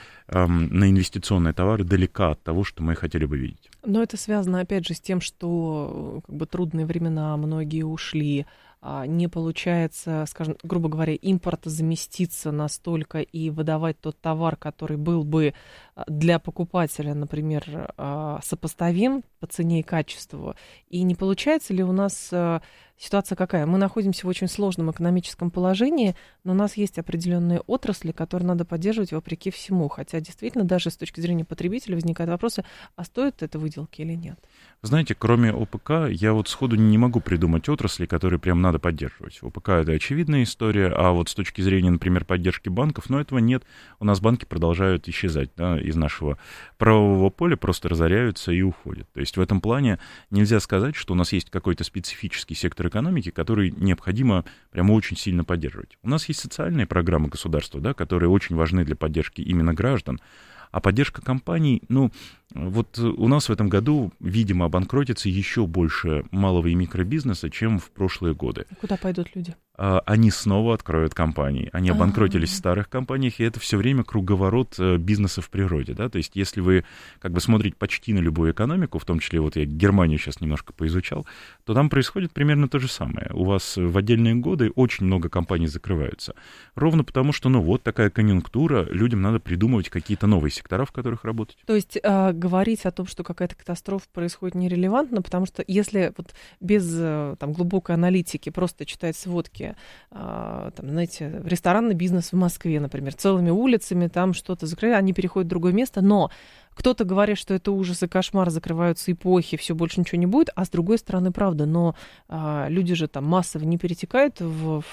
на инвестиционные товары далека от того, что мы хотели бы видеть. Но это связано, опять же, с тем, что как бы трудные времена, многие ушли, не получается, скажем, грубо говоря, импортозаместиться настолько и выдавать тот товар, который был бы для покупателя, например, сопоставим по цене и качеству. И не получается ли у нас ситуация какая? Мы находимся в очень сложном экономическом положении, но у нас есть определенные отрасли, которые надо поддерживать вопреки всему. Хотя действительно даже с точки зрения потребителя возникают вопросы, а стоит это выделки или нет? Знаете, кроме ОПК, я вот сходу не могу придумать отрасли, которые прям надо поддерживать. ОПК — это очевидная история, а вот с точки зрения, например, поддержки банков, ну, этого нет. У нас банки продолжают исчезать, да, из нашего правового поля, просто разоряются и уходят. То есть в этом плане нельзя сказать, что у нас есть какой-то специфический сектор экономики, который необходимо прямо очень сильно поддерживать. У нас есть социальные программы государства, да, которые очень важны для поддержки именно граждан. А поддержка компаний, ну, вот у нас в этом году, видимо, обанкротится еще больше малого и микробизнеса, чем в прошлые годы. Куда пойдут люди? Они снова откроют компании. Они обанкротились в старых компаниях, и это все время круговорот бизнеса в природе, да, то есть если вы как бы смотрите почти на любую экономику, в том числе вот я Германию сейчас немножко поизучал, то там происходит примерно то же самое. У вас в отдельные годы очень много компаний закрываются. Ровно потому, что, ну, вот такая конъюнктура, людям надо придумывать какие-то новые сектора, в которых работать. То есть говорить о том, что какая-то катастрофа происходит, нерелевантно, потому что если вот без там, глубокой аналитики просто читать сводки, там, знаете, ресторанный бизнес в Москве, например, целыми улицами, там что-то закрыли, они переходят в другое место, но кто-то говорит, что это ужас и кошмар, закрываются эпохи, все больше ничего не будет, а с другой стороны, правда, но люди же там массово не перетекают в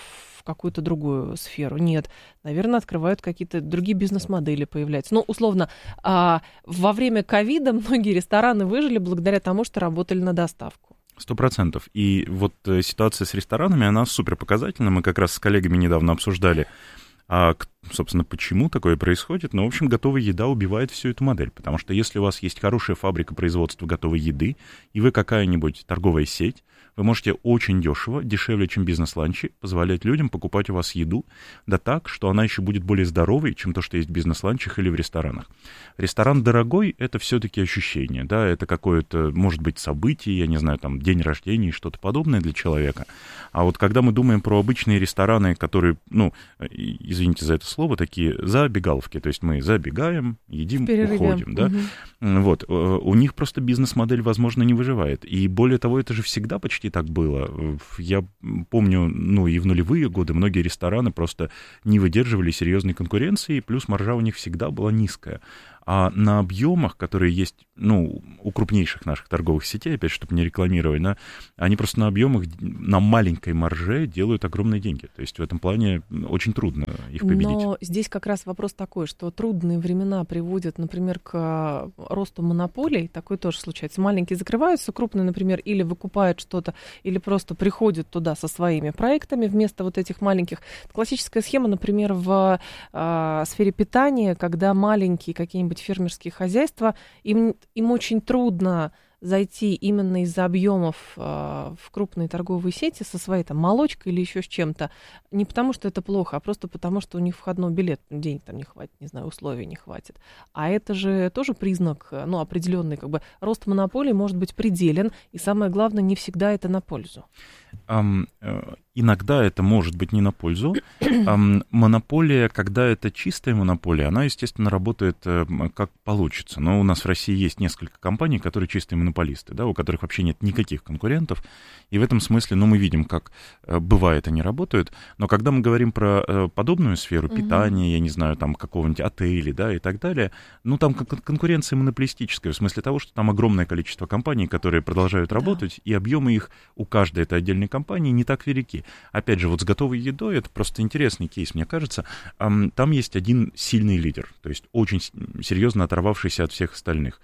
какую-то другую сферу. Нет, наверное, открывают какие-то другие бизнес-модели, появляются. Ну, условно, во время ковида многие рестораны выжили благодаря тому, что работали на доставку. 100%. И вот ситуация с ресторанами, она супер показательна. Мы как раз с коллегами недавно обсуждали, собственно, почему такое происходит. Но, в общем, готовая еда убивает всю эту модель. Потому что если у вас есть хорошая фабрика производства готовой еды, и вы какая-нибудь торговая сеть, вы можете очень дешево, дешевле, чем бизнес-ланчи, позволять людям покупать у вас еду, да так, что она еще будет более здоровой, чем то, что есть в бизнес-ланчах или в ресторанах. Ресторан дорогой — это все-таки ощущение, да, это какое-то, может быть, событие, я не знаю, там, день рождения и что-то подобное для человека. А вот когда мы думаем про обычные рестораны, которые, ну, извините за это слово, такие забегаловки, то есть мы забегаем, едим, уходим, да, вот, у них просто бизнес-модель, возможно, не выживает. И более того, это же всегда почти так было. Я помню, ну, и в нулевые годы многие рестораны просто не выдерживали серьезной конкуренции, плюс маржа у них всегда была низкая. А на объемах, которые есть, ну, у крупнейших наших торговых сетей, опять, чтобы не рекламировать, да, они просто на объемах, на маленькой марже делают огромные деньги. То есть в этом плане очень трудно их победить. Но здесь как раз вопрос такой, что трудные времена приводят, например, к росту монополий. Такое тоже случается. Маленькие закрываются, крупные, например, или выкупают что-то, или просто приходят туда со своими проектами вместо вот этих маленьких. Классическая схема, например, в сфере питания, когда маленькие какие-нибудь фермерские хозяйства, им очень трудно зайти именно из-за объемов в крупные торговые сети со своей там молочкой или еще с чем-то. Не потому, что это плохо, а просто потому, что у них входной билет, денег там не хватит, не знаю, условий не хватит. А это же тоже признак, ну, определенный, как бы, рост монополии может быть пределен, и самое главное, не всегда это на пользу. Иногда это может быть не на пользу. Монополия, когда это чистая монополия, она, естественно, работает как получится. Но у нас в России есть несколько компаний, которые чистые монополисты, да, у которых вообще нет никаких конкурентов. И в этом смысле, ну, мы видим, как бывает они работают. Но когда мы говорим про подобную сферу, питания, я не знаю, там, какого-нибудь отеля, да, и так далее, ну, там конкуренция монополистическая, в смысле того, что там огромное количество компаний, которые продолжают работать, и объемы их у каждой этой отдельной компании не так велики. Опять же, вот с готовой едой, это просто интересный кейс, мне кажется. Там есть один сильный лидер, то есть очень серьезно оторвавшийся от всех остальных.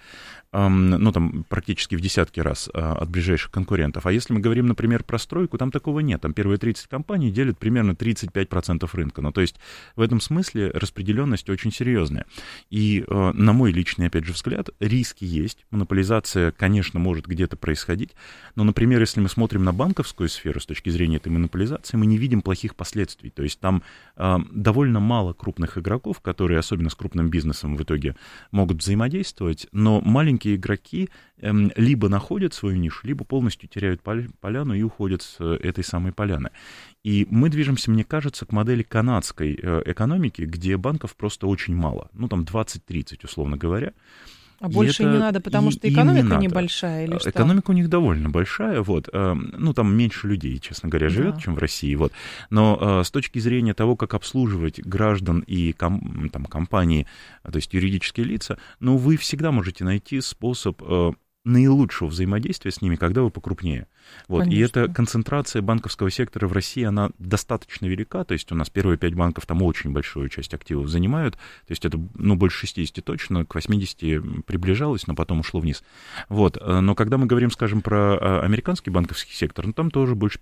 Ну, там практически в десятки раз от ближайших конкурентов. А если мы говорим, например, про стройку, там такого нет. Там первые 30 компаний делят примерно 35% рынка. Ну, то есть в этом смысле распределенность очень серьезная. И, на мой личный, опять же, взгляд, риски есть. Монополизация, конечно, может где-то происходить. Но, например, если мы смотрим на банковскую сферу с точки зрения этой монополизации, мы не видим плохих последствий. То есть там довольно мало крупных игроков, которые, особенно с крупным бизнесом, в итоге могут взаимодействовать, но маленькие игроки либо находят свою нишу, либо полностью теряют поляну и уходят с этой самой поляны. И мы движемся, мне кажется, к модели канадской экономики, где банков просто очень мало. Ну, там 20-30, условно говоря. А больше не надо, потому что экономика небольшая или что? Экономика у них довольно большая, вот. Ну, там меньше людей, честно говоря, живет, чем в России, вот. Но с точки зрения того, как обслуживать граждан и там, компании, то есть юридические лица, ну, вы всегда можете найти способ наилучшего взаимодействия с ними, когда вы покрупнее. Вот. И эта концентрация банковского сектора в России, она достаточно велика, то есть у нас первые 5 банков там очень большую часть активов занимают, то есть это, ну, больше 60 точно, к 80 приближалось, но потом ушло вниз. Вот. Но когда мы говорим, скажем, про американский банковский сектор, ну, там тоже больше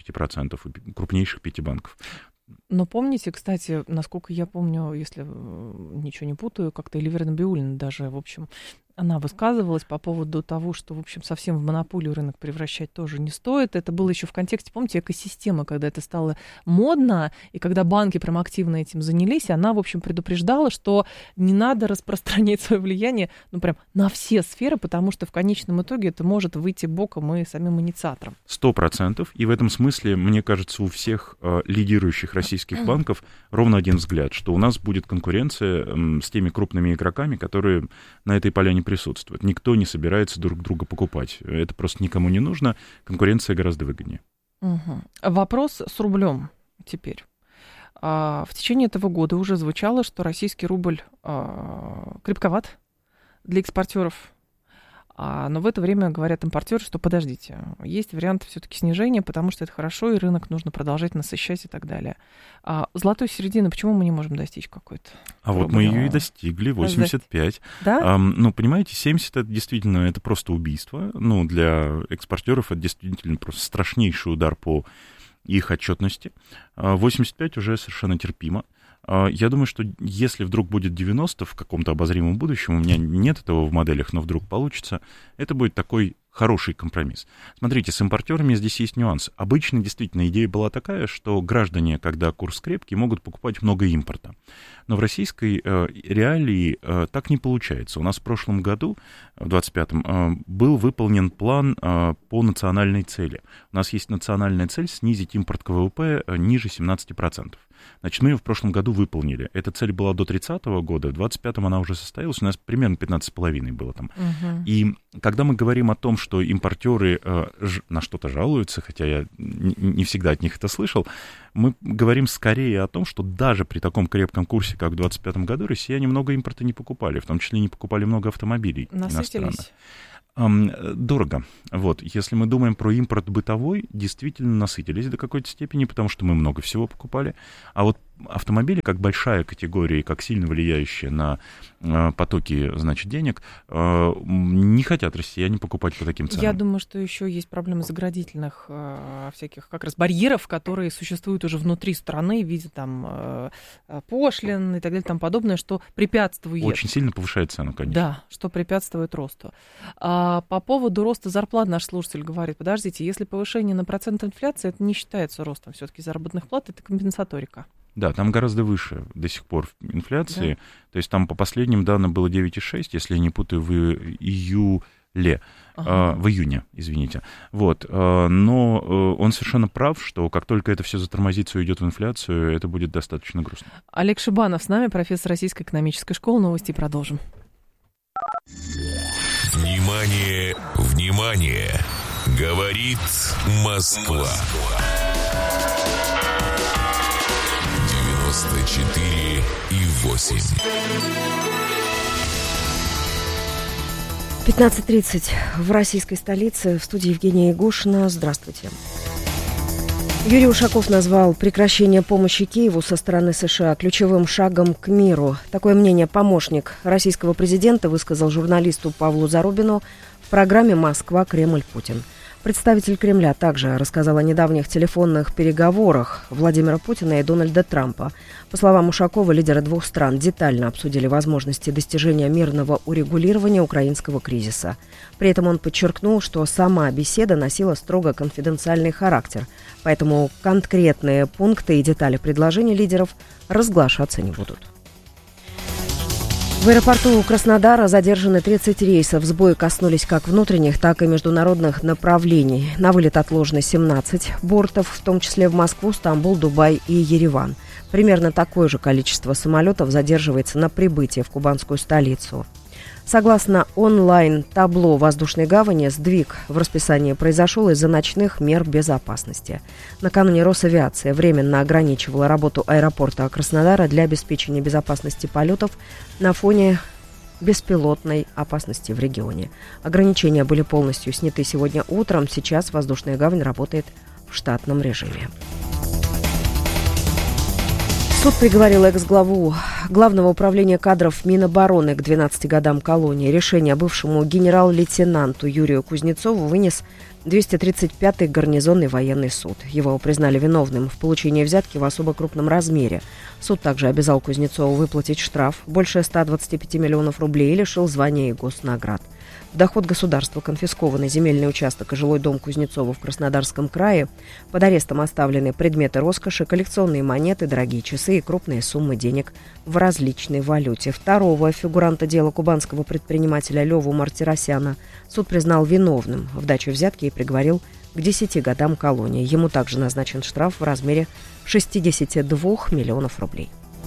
55% крупнейших 5 банков. Но помните, кстати, насколько я помню, если ничего не путаю, как-то Эльвира Набиуллина даже, в общем, она высказывалась по поводу того, что, в общем, совсем в монополию рынок превращать тоже не стоит. Это было еще в контексте, помните, экосистемы, когда это стало модно, и когда банки прям активно этим занялись, она, в общем, предупреждала, что не надо распространять свое влияние, ну, прям на все сферы, потому что в конечном итоге это может выйти боком и самим инициатором. 100%. И в этом смысле, мне кажется, у всех лидирующих российских банков ровно один взгляд, что у нас будет конкуренция с теми крупными игроками, которые на этой поляне присутствуют. Никто не собирается друг друга покупать. Это просто никому не нужно. Конкуренция гораздо выгоднее. Вопрос с рублем теперь. В течение этого года уже звучало, что российский рубль крепковат для экспортеров. Но в это время говорят импортеры, что подождите, есть варианты все-таки снижения, потому что это хорошо, и рынок нужно продолжать насыщать и так далее. Золотой середины почему мы не можем достичь какой-то? Вот мы ее и достигли, 85. Да? Понимаете, 70 это действительно это просто убийство. Для экспортеров это действительно просто страшнейший удар по их отчетности. 85 уже совершенно терпимо. Я думаю, что если вдруг будет 90 в каком-то обозримом будущем, у меня нет этого в моделях, но вдруг получится, это будет такой хороший компромисс. Смотрите, с импортерами здесь есть нюанс. Обычно действительно идея была такая, что граждане, когда курс крепкий, могут покупать много импорта. Но в российской реалии так не получается. У нас в прошлом году, в 25-м, был выполнен план по национальной цели. У нас есть национальная цель снизить импорт к ВВП ниже 17%. Значит, мы ее в прошлом году выполнили. Эта цель была до 30-го года, в 25-м она уже состоялась, у нас примерно 15,5 было там. И когда мы говорим о том, что импортеры на что-то жалуются, хотя я не всегда от них это слышал, мы говорим скорее о том, что даже при таком крепком курсе, как в 25-м году, россияне много импорта не покупали, в том числе не покупали много автомобилей иностранных. Дорого. Если мы думаем про импорт бытовой, действительно насытились до какой-то степени, потому что мы много всего покупали. А вот автомобили, как большая категория, как сильно влияющая на потоки, денег, не хотят россияне покупать по таким ценам. Я думаю, что еще есть проблемы заградительных всяких как раз барьеров, которые существуют уже внутри страны в виде пошлин и так далее, тому подобное, что препятствует. Очень сильно повышает цену, конечно. Да, что препятствует росту. По поводу роста зарплат наш слушатель говорит, подождите, если повышение на процент инфляции, это не считается ростом все-таки заработных плат, это компенсаторика. Да, там гораздо выше до сих пор инфляции. Да. То есть там по последним данным было 9,6, если я не путаю, в июле. В июне, извините. Но он совершенно прав, что как только это все затормозится и уйдет в инфляцию, это будет достаточно грустно. Олег Шибанов с нами, профессор Российской экономической школы. Новости продолжим. Внимание, внимание! Говорит Москва. 94,8. 15:30 в российской столице. В студии Евгения Егошина. Здравствуйте. Юрий Ушаков назвал прекращение помощи Киеву со стороны США ключевым шагом к миру. Такое мнение помощник российского президента высказал журналисту Павлу Зарубину в программе «Москва, Кремль, Путин». Представитель Кремля также рассказал о недавних телефонных переговорах Владимира Путина и Дональда Трампа. По словам Ушакова, лидеры двух стран детально обсудили возможности достижения мирного урегулирования украинского кризиса. При этом он подчеркнул, что сама беседа носила строго конфиденциальный характер, поэтому конкретные пункты и детали предложений лидеров разглашаться не будут. В аэропорту Краснодара задержаны 30 рейсов. Сбои коснулись как внутренних, так и международных направлений. На вылет отложено 17 бортов, в том числе в Москву, Стамбул, Дубай и Ереван. Примерно такое же количество самолетов задерживается на прибытие в кубанскую столицу. Согласно онлайн-табло воздушной гавани, сдвиг в расписании произошел из-за ночных мер безопасности. Накануне Росавиация временно ограничивала работу аэропорта Краснодара для обеспечения безопасности полетов на фоне беспилотной опасности в регионе. Ограничения были полностью сняты сегодня утром. Сейчас воздушная гавань работает в штатном режиме. Суд приговорил экс-главу Главного управления кадров Минобороны к 12 годам колонии. Решение бывшему генерал-лейтенанту Юрию Кузнецову вынес 235-й гарнизонный военный суд. Его признали виновным в получении взятки в особо крупном размере. Суд также обязал Кузнецову выплатить штраф больше 125 миллионов рублей и лишил звания и госнаград. В доход государства конфискованный земельный участок и жилой дом Кузнецова в Краснодарском крае. Под арестом оставлены предметы роскоши, коллекционные монеты, дорогие часы и крупные суммы денег в различной валюте. Второго фигуранта дела кубанского предпринимателя Леву Мартиросяна суд признал виновным в даче взятки и приговорил к 10 годам колонии. Ему также назначен штраф в размере 62 миллионов рублей.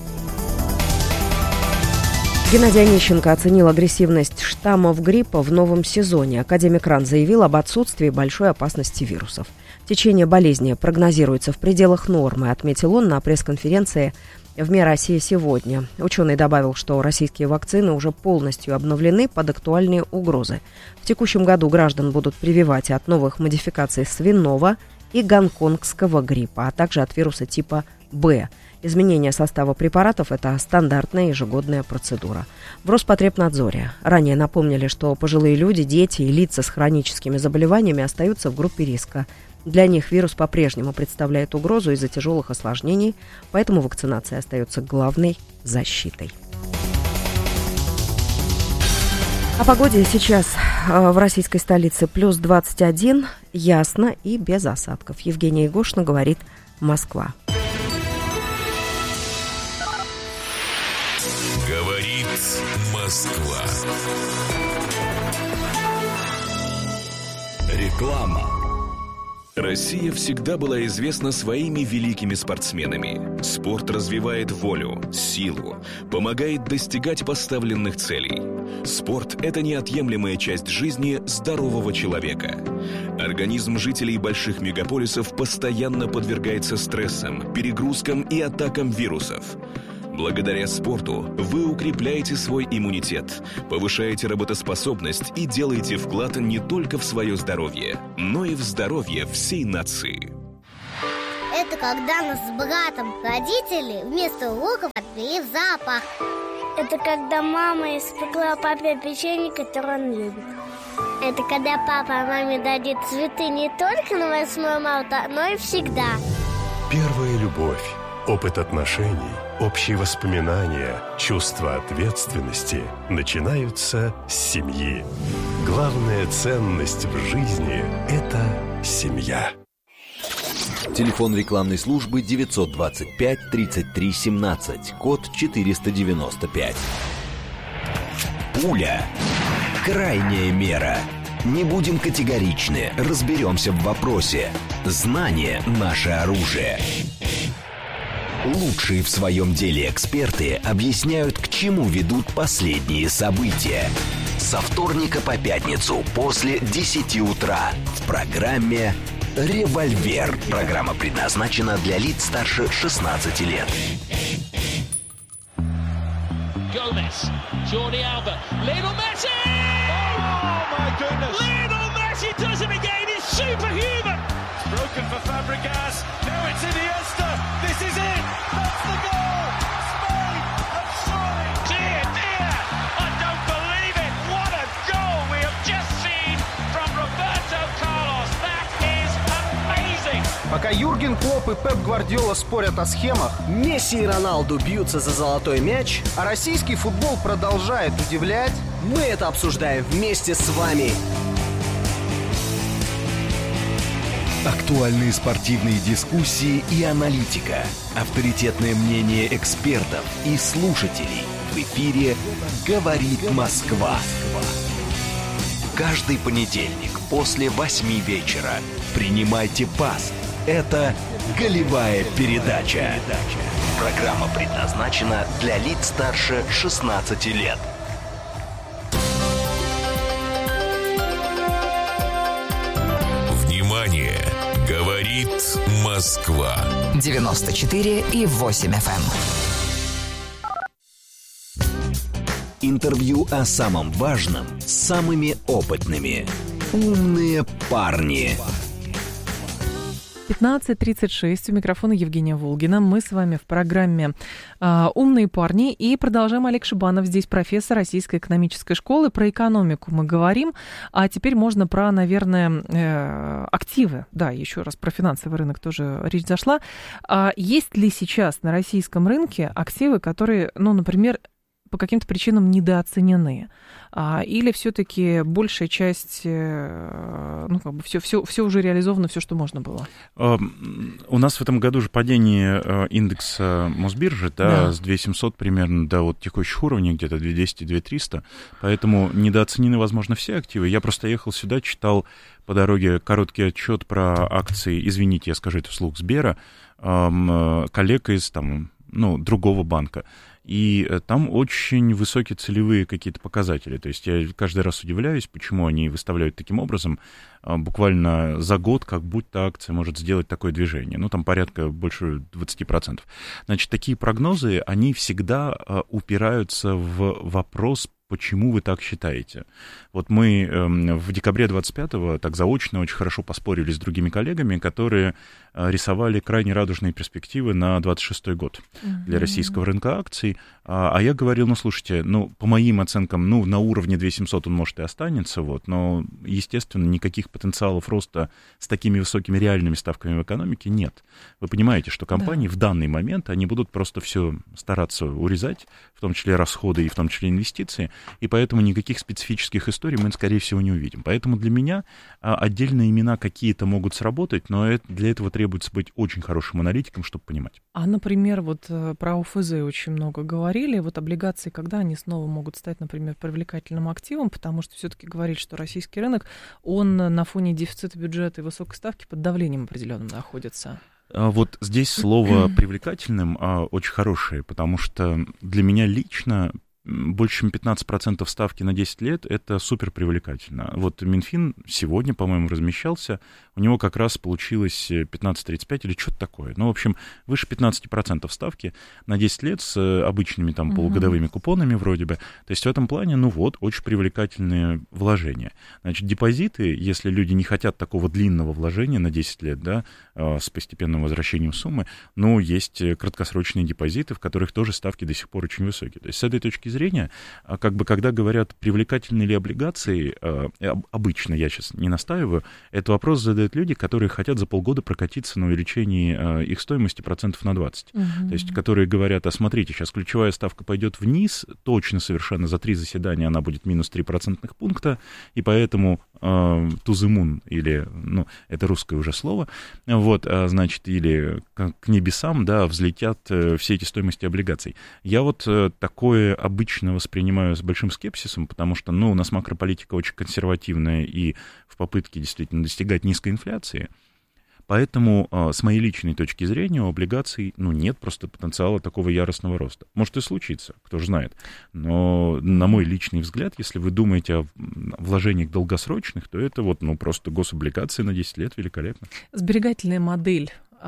Геннадий Онищенко оценил агрессивность штаммов гриппа в новом сезоне. Академик РАН заявил об отсутствии большой опасности вирусов. Течение болезни прогнозируется в пределах нормы, отметил он на пресс-конференции в МИ «Россия сегодня». Ученый добавил, что российские вакцины уже полностью обновлены под актуальные угрозы. В текущем году граждан будут прививать от новых модификаций свиного и гонконгского гриппа, а также от вируса типа Б. Изменение состава препаратов – это стандартная ежегодная процедура. В Роспотребнадзоре ранее напомнили, что пожилые люди, дети и лица с хроническими заболеваниями остаются в группе риска. Для них вирус по-прежнему представляет угрозу из-за тяжелых осложнений, поэтому вакцинация остается главной защитой. О погоде сейчас в российской столице плюс 21, ясно и без осадков. Евгения Егошина говорит «Москва». Говорит Москва. Реклама. Россия всегда была известна своими великими спортсменами. Спорт развивает волю, силу, помогает достигать поставленных целей. Спорт – это неотъемлемая часть жизни здорового человека. Организм жителей больших мегаполисов постоянно подвергается стрессам, перегрузкам и атакам вирусов. Благодаря спорту вы укрепляете свой иммунитет, повышаете работоспособность и делаете вклад не только в свое здоровье, но и в здоровье всей нации. Это когда нас с братом родители вместо уроков отвели в зоопарк. Это когда мама испекла папе печенье, которое он любит. Это когда папа маме дадит цветы не только на 8 марта, но и всегда. Первая любовь. Опыт отношений, общие воспоминания, чувство ответственности начинаются с семьи. Главная ценность в жизни – это семья. Телефон рекламной службы 925 33 17, код 495. Пуля. Крайняя мера. Не будем категоричны, разберемся в вопросе. Знание – наше оружие. Лучшие в своем деле эксперты объясняют, к чему ведут последние события. Со вторника по пятницу после 10 утра в программе «Револьвер». Программа предназначена для лиц старше 16 лет. Gomez, Jordi Alba, Lionel Messi! Oh my goodness! Lionel Messi does it again. He's superhuman. It's broken for Fabregas. Now it's Iniesta. This is it. That's the goal. Spain have surely. Dear, dear, I don't believe it. What a goal we have just seen from Roberto Carlos. That is amazing. Пока Юрген Клопп и Пеп Гвардиола спорят о схемах, Месси и Роналду бьются за золотой мяч, а российский футбол продолжает удивлять, мы это обсуждаем вместе с вами. Актуальные спортивные дискуссии и аналитика. Авторитетное мнение экспертов и слушателей. В эфире «Говорит Москва». Каждый понедельник после 8 вечера принимайте пас. Это «Голевая передача». Программа предназначена для лиц старше 16 лет. Внимание! Говорит Москва. 94,8 FM. Интервью о самом важном с самыми опытными. Умные парни. 15:36. У микрофона Евгения Волгина. Мы с вами в программе «Умные парни». И продолжаем. Олег Шибанов здесь, профессор Российской экономической школы. Про экономику мы говорим. А теперь можно про, наверное, активы. Да, еще раз про финансовый рынок тоже речь зашла. Есть ли сейчас на российском рынке активы, которые, ну, например, по каким-то причинам недооценены? Или все-таки большая часть, ну, как бы все уже реализовано, все, что можно было? У нас в этом году же падение индекса Мосбиржи, да, с 2700 примерно до вот текущих уровней, где-то 2200-2300, поэтому недооценены, возможно, все активы. Я просто ехал сюда, читал по дороге короткий отчет про акции, извините, я скажу это вслух, Сбера, коллега из там другого банка. И там очень высокие целевые какие-то показатели. То есть я каждый раз удивляюсь, почему они выставляют таким образом, буквально за год, как будто акция может сделать такое движение. Там порядка больше 20%. Значит, такие прогнозы, они всегда упираются в вопрос, почему вы так считаете. Вот мы в декабре 25-го так заочно очень хорошо поспорили с другими коллегами, которые рисовали крайне радужные перспективы на 26-й год для российского рынка акций. А я говорил, слушайте, по моим оценкам, на уровне 2700 он, может, и останется, но, естественно, никаких потенциалов роста с такими высокими реальными ставками в экономике нет. Вы понимаете, что компании в данный момент, они будут просто все стараться урезать, в том числе расходы и в том числе инвестиции, и поэтому никаких специфических историй мы, скорее всего, не увидим. Поэтому для меня отдельные имена какие-то могут сработать, но для этого требуется быть очень хорошим аналитиком, чтобы понимать. А, например, про ОФЗ очень много говорили. Облигации, когда они снова могут стать, например, привлекательным активом, потому что все-таки говорили, что российский рынок, он на фоне дефицита бюджета и высокой ставки под давлением определенным находится. Вот здесь слово «привлекательным» очень хорошее, потому что для меня лично больше чем 15% ставки на 10 лет — это супер привлекательно. Вот Минфин сегодня, по-моему, размещался, у него как раз получилось 15,35 или что-то такое. В общем, выше 15% ставки на 10 лет с обычными полугодовыми купонами вроде бы. То есть в этом плане, очень привлекательные вложения. Значит, депозиты, если люди не хотят такого длинного вложения на 10 лет, с постепенным возвращением суммы, есть краткосрочные депозиты, в которых тоже ставки до сих пор очень высокие. То есть с этой точки зрения, когда говорят, привлекательны ли облигации, обычно, я сейчас не настаиваю, этот вопрос задают люди, которые хотят за полгода прокатиться на увеличении их стоимости процентов на 20. То есть, которые говорят, смотрите, сейчас ключевая ставка пойдет вниз, точно совершенно за 3 заседания она будет минус 3 процентных пункта, и поэтому to the moon, или, это русское уже слово, или к небесам, взлетят все эти стоимости облигаций. Я такое обычно воспринимаю с большим скепсисом, потому что, у нас макрополитика очень консервативная и в попытке действительно достигать низкой инфляции. Поэтому, с моей личной точки зрения, у облигаций, нет просто потенциала такого яростного роста. Может и случится, кто же знает. Но, на мой личный взгляд, если вы думаете о вложениях долгосрочных, то это просто гособлигации на 10 лет великолепно. Сберегательная модель,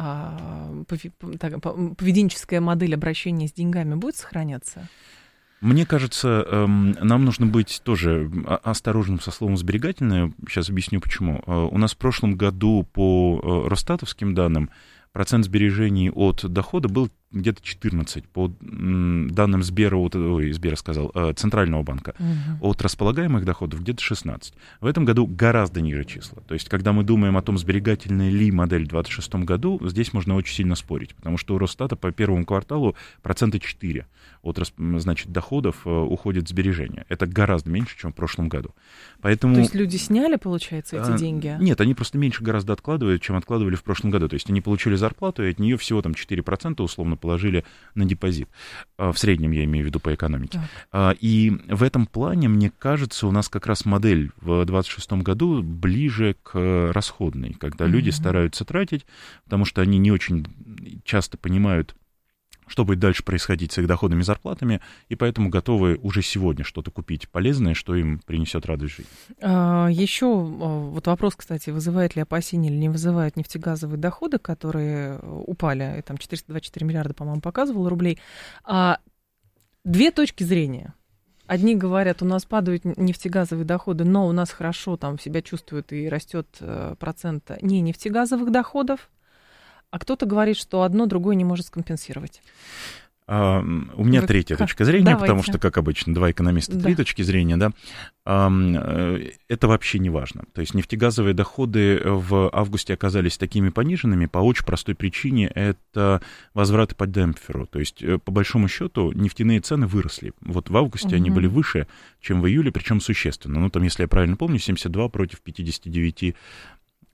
поведенческая модель обращения с деньгами будет сохраняться? Мне кажется, нам нужно быть тоже осторожным со словом «сберегательное». Сейчас объясню, почему. У нас в прошлом году по росстатовским данным процент сбережений от дохода был где-то 14, по данным Центрального банка. От располагаемых доходов где-то 16. В этом году гораздо ниже числа. То есть, когда мы думаем о том, сберегательная ли модель в 2026 году, здесь можно очень сильно спорить, потому что у Росстата по первому кварталу 4% от доходов уходит в сбережения. Это гораздо меньше, чем в прошлом году. Поэтому... То есть люди сняли, получается, эти деньги? Нет, они просто меньше гораздо откладывают, чем откладывали в прошлом году. То есть они получили зарплату, и от нее всего 4% условно положили на депозит. В среднем, я имею в виду, по экономике. И в этом плане, мне кажется, у нас как раз модель в 2026 году ближе к расходной, когда люди стараются тратить, потому что они не очень часто понимают, что будет дальше происходить с их доходами и зарплатами, и поэтому готовы уже сегодня что-то купить полезное, что им принесет радость жизни. Еще вопрос, кстати, вызывает ли опасения или не вызывают нефтегазовые доходы, которые упали, там 424 миллиарда, по-моему, показывало рублей. Две точки зрения. Одни говорят, у нас падают нефтегазовые доходы, но у нас хорошо там себя чувствует и растет процент не нефтегазовых доходов. А кто-то говорит, что одно другое не может скомпенсировать. У меня третья точка зрения, давайте. Потому что, как обычно, два экономиста, три точки зрения, да. Это вообще не важно. То есть нефтегазовые доходы в августе оказались такими пониженными по очень простой причине. Это возвраты по демпферу. То есть, по большому счету, нефтяные цены выросли. Вот в августе они были выше, чем в июле, причем существенно. Там, если я правильно помню, 72 против 59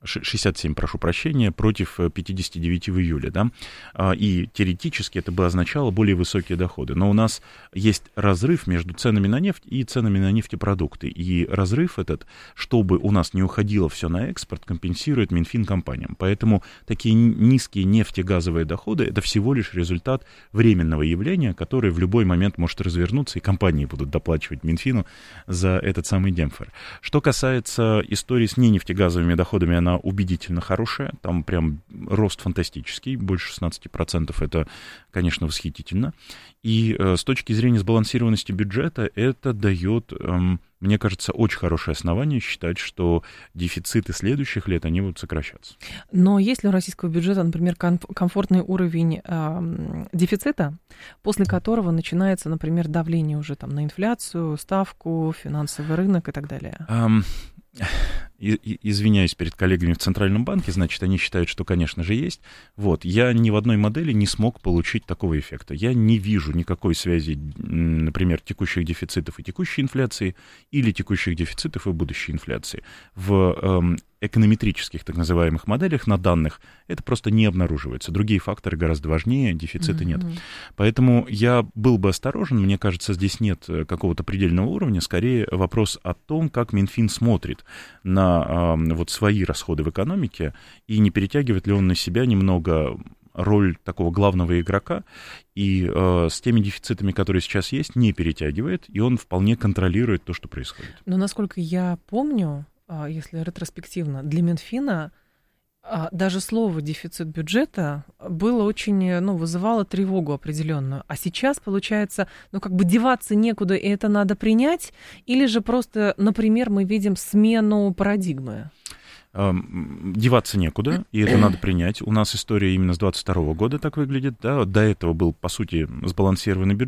67, прошу прощения, против 59 в июле, да, и теоретически это бы означало более высокие доходы. Но у нас есть разрыв между ценами на нефть и ценами на нефтепродукты, и разрыв этот, чтобы у нас не уходило все на экспорт, компенсирует Минфин компаниям. Поэтому такие низкие нефтегазовые доходы — это всего лишь результат временного явления, которое в любой момент может развернуться, и компании будут доплачивать Минфину за этот самый демпфер. Что касается истории с ненефтегазовыми доходами, она убедительно хорошая, там прям рост фантастический, больше 16%, это, конечно, восхитительно. И с точки зрения сбалансированности бюджета это дает, мне кажется, очень хорошее основание считать, что дефициты следующих лет, они будут сокращаться. Но есть ли у российского бюджета, например, комфортный уровень дефицита, после которого начинается, например, давление уже там на инфляцию, ставку, финансовый рынок и так далее? Извиняюсь перед коллегами в Центральном банке, значит, они считают, что, конечно же, есть. Вот, я ни в одной модели не смог получить такого эффекта. Я не вижу никакой связи, например, текущих дефицитов и текущей инфляции, или текущих дефицитов и будущей инфляции. В эконометрических, так называемых, моделях на данных это просто не обнаруживается. Другие факторы гораздо важнее, дефицита нет. Поэтому я был бы осторожен, мне кажется, здесь нет какого-то предельного уровня, скорее вопрос о том, как Минфин смотрит на вот свои расходы в экономике, и не перетягивает ли он на себя немного роль такого главного игрока, и с теми дефицитами, которые сейчас есть, не перетягивает, и он вполне контролирует то, что происходит. Но, насколько я помню, если ретроспективно, для Минфина даже слово «дефицит бюджета» было очень, вызывало тревогу определенную. А сейчас, получается, как бы деваться некуда, и это надо принять, или же просто, например, мы видим смену парадигмы? Деваться некуда, и это надо принять. У нас история именно с 22 года так выглядит, да, до этого был, по сути, сбалансированный бюджет.